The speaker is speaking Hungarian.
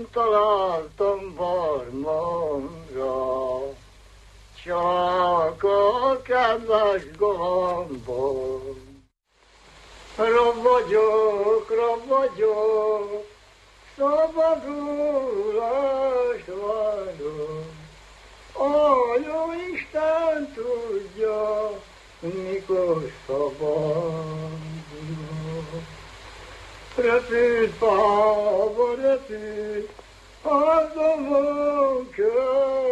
nem találtam barmamra, csak a kedves galambom. Rab vagyok, szabadulást várok. A jó Isten tudja, mikor szabadulok. Repült páva, repült, a domon kör,